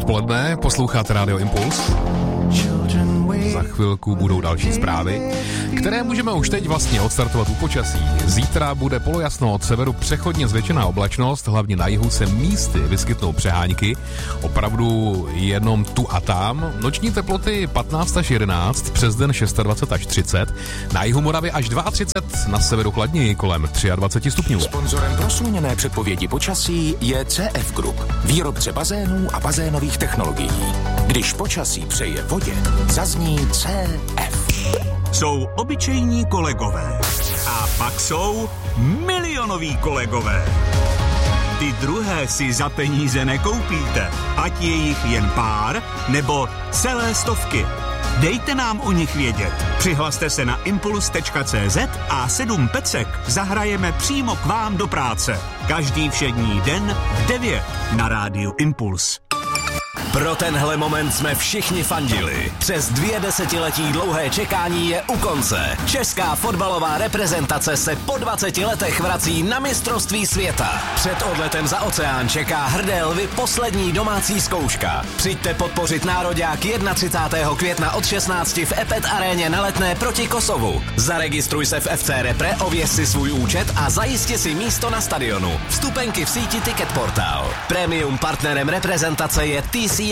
odpoledne, posloucháte Radio Impuls. Za chvilku budou další zprávy, které můžeme už teď vlastně odstartovat u počasí. Zítra bude polojasno, od severu přechodně zvětšená oblačnost, hlavně na jihu se místy vyskytnou přehánky, opravdu jenom tu a tam. Noční teploty 15 až 11, přes den 26 až 30, na jihu Moravy až 32, na severu chladněji kolem 23 stupňů. Sponzorem prosluněné předpovědi počasí je CF Group, výrobce bazénů a bazénových technologií. Když počasí přeje vodě, zazní CF. Jsou obyčejní kolegové. A pak jsou milionoví kolegové. Ty druhé si za peníze nekoupíte, ať je jich jen pár nebo celé stovky. Dejte nám o nich vědět. Přihlaste se na impuls.cz a 7 pecek zahrajeme přímo k vám do práce. Každý všední den v 9 na rádiu Impuls. Pro tenhle moment jsme všichni fandili. Přes 2 desetiletí dlouhé čekání je u konce. Česká fotbalová reprezentace se po 20 letech vrací na mistrovství světa. Před odletem za oceán čeká hrdé lvy poslední domácí zkouška. Přijďte podpořit nároďák 31. května od 16 v Epet aréně na Letné proti Kosovu. Zaregistruj se v FC Repre, ověř si svůj účet a zajisти si místo na stadionu. Vstupenky v síti Ticket Portal. Premium partnerem reprezentace je TCL.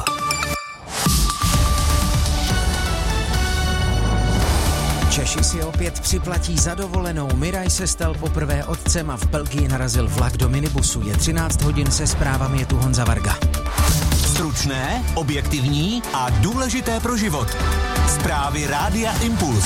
Češi si opět připlatí za dovolenou. Miraj se stal poprvé otcem a v Belgii narazil vlak do minibusu. Je 13 hodin, se zprávami, je tu Honza Varga. Stručné, objektivní a důležité pro život. Zprávy Rádia Impuls.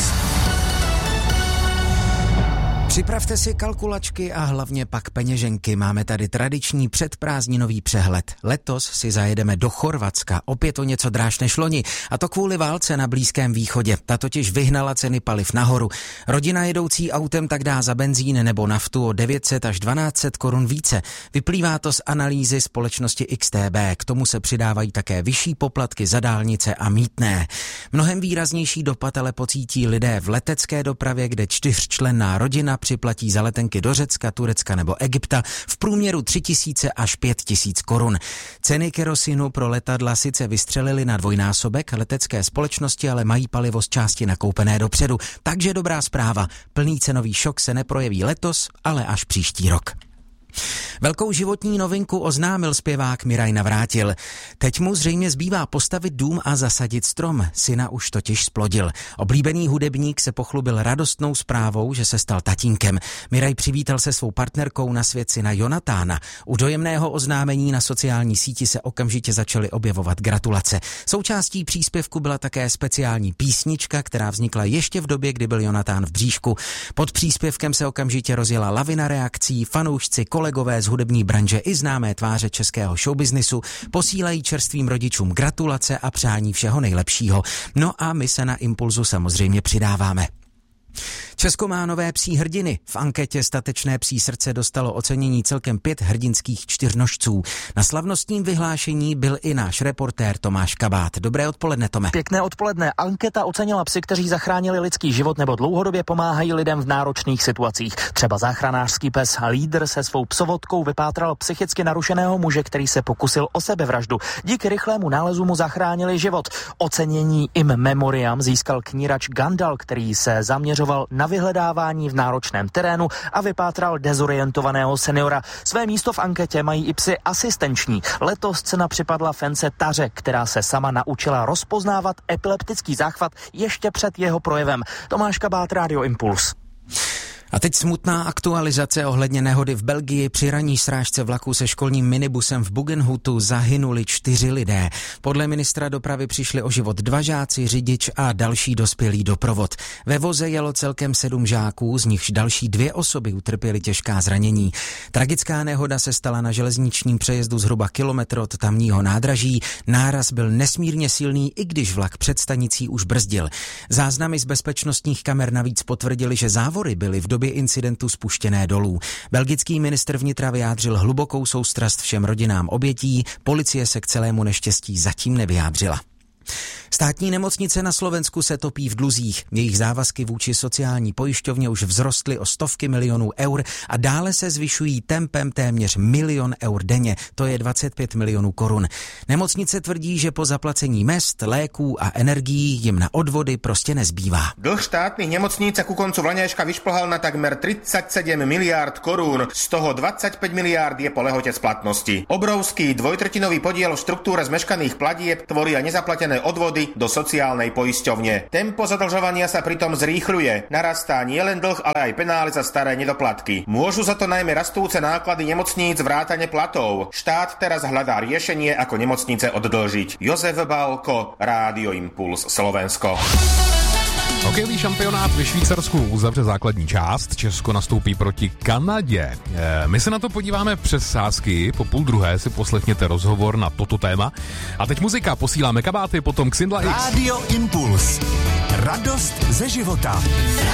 Připravte si kalkulačky a hlavně pak peněženky. Máme tady tradiční předprázdninový přehled. Letos si zajedeme do Chorvatska, opět o něco dráž než loni, a to kvůli válce na Blízkém východě. Ta totiž vyhnala ceny paliv nahoru. Rodina jedoucí autem tak dá za benzín nebo naftu o 900 až 1200 korun více. Vyplývá to z analýzy společnosti XTB. K tomu se přidávají také vyšší poplatky za dálnice a mýtné. Mnohem výraznější dopad ale pocítí lidé v letecké dopravě, kde 4členná rodina připlatí za letenky do Řecka, Turecka nebo Egypta v průměru 3000 až 5000 korun. Ceny kerosinu pro letadla sice vystřelily na dvojnásobek, letecké společnosti ale mají palivo z části nakoupené dopředu. Takže dobrá zpráva, plný cenový šok se neprojeví letos, ale až příští rok. Velkou životní novinku oznámil zpěvák Miraj Navrátil. Teď mu zřejmě zbývá postavit dům a zasadit strom. Syna už totiž splodil. Oblíbený hudebník se pochlubil radostnou zprávou, že se stal tatínkem. Miraj přivítal se svou partnerkou na svět syna Jonatána. U dojemného oznámení na sociální síti se okamžitě začaly objevovat gratulace. Součástí příspěvku byla také speciální písnička, která vznikla ještě v době, kdy byl Jonatán v bříšku. Pod příspěvkem se okamžitě rozjela lavina reakcí, fanoušci, kolegové z hudební branže i známé tváře českého showbiznisu posílají čerstvým rodičům gratulace a přání všeho nejlepšího. No a my se na Impulzu samozřejmě přidáváme. Česko má nové psí hrdiny. V anketě Statečné psí srdce dostalo ocenění celkem 5 hrdinských čtyřnožců. Na slavnostním vyhlášení byl i náš reportér Tomáš Kabát. Dobré odpoledne, Tome. Pěkné odpoledne. Anketa ocenila psy, kteří zachránili lidský život nebo dlouhodobě pomáhají lidem v náročných situacích. Třeba záchranářský pes Lídr se svou psovodkou vypátral psychicky narušeného muže, který se pokusil o sebevraždu. Díky rychlému nálezu mu zachránili život. Ocenění in memoriam získal knírač Gandal, který se zaměřoval na vyhledávání v náročném terénu a vypátral dezorientovaného seniora. Své místo v anketě mají i psy asistenční. Letos cena připadla fence Taře, která se sama naučila rozpoznávat epileptický záchvat ještě před jeho projevem. Tomáš Kabát, Radio Impuls. A teď smutná aktualizace ohledně nehody v Belgii. Při ranní srážce vlaku se školním minibusem v Buggenhutu zahynuli 4 lidé. Podle ministra dopravy přišli o život 2 žáci, řidič a další dospělý doprovod. Ve voze jelo celkem 7 žáků, z nichž další 2 osoby utrpěly těžká zranění. Tragická nehoda se stala na železničním přejezdu zhruba kilometr od tamního nádraží. Náraz byl nesmírně silný, i když vlak před stanicí už brzdil. Záznamy z bezpečnostních kamer navíc potvrdily, že závory byly v době incidentu spuštěné dolů. Belgický ministr vnitra vyjádřil hlubokou soustrast všem rodinám obětí, policie se k celému neštěstí zatím nevyjádřila. Státní nemocnice na Slovensku se topí v dluzích. Jejich závazky vůči sociální pojišťovně už vzrostly o stovky milionů eur a dále se zvyšují tempem téměř 1 000 000 eur denně. To je 25 milionů korun. Nemocnice tvrdí, že po zaplacení mezd, léků a energií jim na odvody prostě nezbývá. Dlh štátnych nemocníc ku koncu vlaňajška vyšplhal na takmer 37 miliárd korún. Z toho 25 miliárd je po lehote splatnosti. Obrovský dvojtretinový podiel v štruktúre zmeškaných platieb tvoria nezaplatené odvody do sociálnej poisťovne. Tempo zadlžovania sa pritom zrýchľuje. Narastá nielen dlh, ale aj penále za staré nedoplatky. Môžu za to najmä rastúce náklady nemocníc vrátane platov. Štát teraz hľadá riešenie, ako nemocnice oddlžiť. Jozef Balko, Rádio Impuls Slovensko. Hokejový šampionát ve Švýcarsku uzavře základní část. Česko nastoupí proti Kanadě. My se na to podíváme přes sázky. Po 12:30 si poslechněte rozhovor na toto téma. A teď muzika. Posíláme kabáty, potom Xindla X. Rádio Impuls. Radost ze života.